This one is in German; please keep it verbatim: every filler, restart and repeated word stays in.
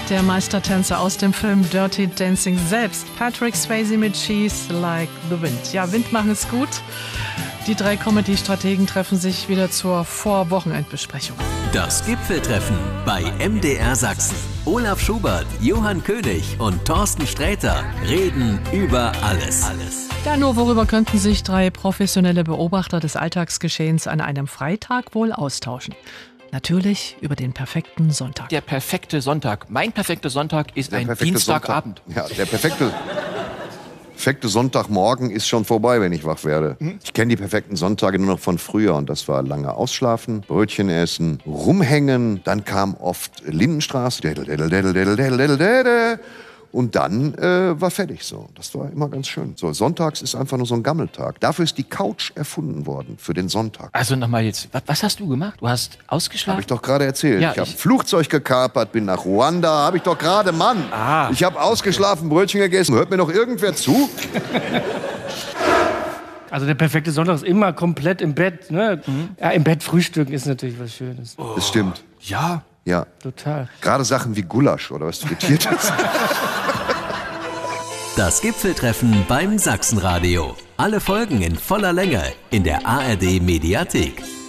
Der Meistertänzer aus dem Film Dirty Dancing selbst, Patrick Swayze mit She's Like the Wind. Ja, Wind machen ist gut. Die drei Comedy-Strategen treffen sich wieder zur Vorwochenendbesprechung. Das Gipfeltreffen bei M D R Sachsen. Olaf Schubert, Johann König und Thorsten Sträter reden über alles. alles. Ja, nur worüber könnten sich drei professionelle Beobachter des Alltagsgeschehens an einem Freitag wohl austauschen? Natürlich über den perfekten Sonntag. Der perfekte Sonntag. Mein perfekter Sonntag ist Der ein perfekte Dienstagabend. Sonntag. Ja, der perfekte, perfekte Sonntagmorgen ist schon vorbei, wenn ich wach werde. Mhm. Ich kenne die perfekten Sonntage nur noch von früher. Und das war lange Ausschlafen, Brötchen essen, rumhängen. Dann kam oft Lindenstraße. Dädel, dädel, dädel, dädel, dädel, dädel, dädel. Und dann äh, war fertig so. Das war immer ganz schön. So, sonntags ist einfach nur so ein Gammeltag. Dafür ist die Couch erfunden worden, für den Sonntag. Also nochmal jetzt, was, was hast du gemacht? Du hast ausgeschlafen? Habe ich doch gerade erzählt. Ja, ich habe ich- Flugzeug gekapert, bin nach Ruanda. Habe ich doch gerade, Mann. Ah. Ich habe ausgeschlafen, Brötchen gegessen. Hört mir noch irgendwer zu? Also der perfekte Sonntag ist immer komplett im Bett. Ne? Mhm. Ja, im Bett frühstücken ist natürlich was Schönes. Das stimmt. Ja. Ja. Total. Gerade Sachen wie Gulasch oder was Frittiertes. Das Gipfeltreffen beim Sachsenradio. Alle Folgen in voller Länge in der A R D Mediathek.